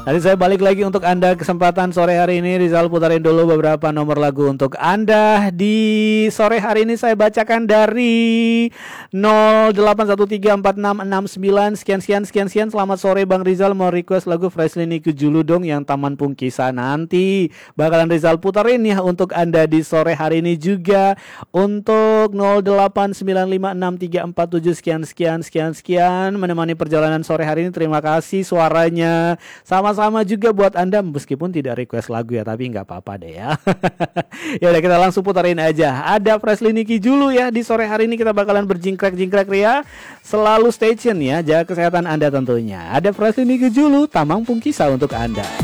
Tadi saya balik lagi untuk Anda kesempatan sore hari ini. Rizal putarin dulu beberapa nomor lagu untuk Anda. Di sore hari ini saya bacakan dari 08134669 sekian. Selamat sore Bang Rizal, mau request lagu Freshly Niku Julu dong yang Taman Pungkisa. Nanti bakalan Rizal putarin ya untuk Anda di sore hari ini juga. Untuk 08956347 sekian menemani perjalanan sore hari ini. Terima kasih suaranya. Sama-sama juga buat Anda meskipun tidak request lagu ya, tapi nggak apa-apa deh ya. Ya udah kita langsung putarin aja. Ada Freshly Niku Julu ya di sore hari ini, kita bakalan berjingkrak-jingkrak Ria. Selalu stay tune ya, jaga kesehatan Anda tentunya. Ada Freshly Niku Julu, Taman Pungkisa untuk Anda.